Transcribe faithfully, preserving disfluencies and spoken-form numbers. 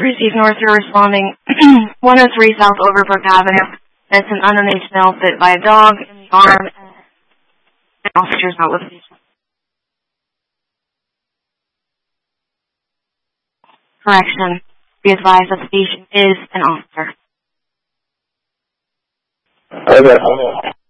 Received North, you're responding. one oh three South Overbrook Avenue. That's an unnamed male bit by a dog in the arm. And officers out with these. Correction. Be advised that the patient is an officer. Okay.